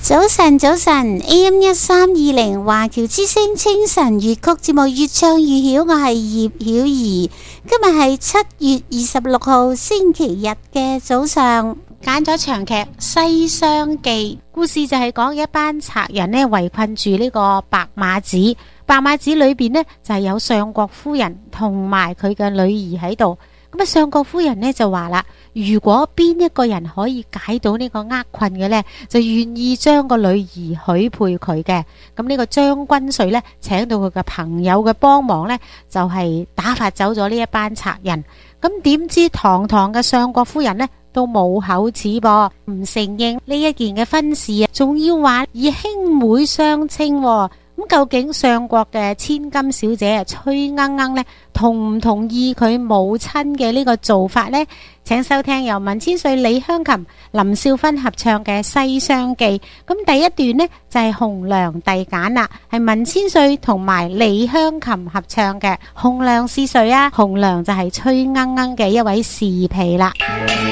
早晨，早晨 AM1320 華僑之聲清晨粵曲節目越唱越曉，我係葉曉儀。今日係7月26號星期日嘅早上，揀咗長劇《西廂記》，故事就係講一班賊人呢圍困住呢個白馬寺，白馬寺裏邊呢就係有相國夫人同埋佢嘅女兒喺度。咁啊，相國夫人呢就話啦，如果邊一個人可以解到呢個厄困嘅呢，就願意將個女兒許配佢嘅。咁呢個將軍帥呢，請到佢嘅朋友嘅幫忙呢，就係打發走咗呢一班賊人。咁點知堂堂嘅相國夫人呢，都冇口齒噃，唔承認呢一件嘅婚事啊，仲要話以兄妹相稱喎。咁究竟相國嘅千金小姐啊崔鶯鶯呢，同唔同意佢母親嘅呢個做法呢？請收聽由文千歲、李香琴、林少芬合唱嘅《西廂記》。咁第一段呢，就係紅娘遞簡啦，係文千歲同埋李香琴合唱嘅。紅娘是誰啊？紅娘就係崔鶯鶯嘅一位侍婢啦。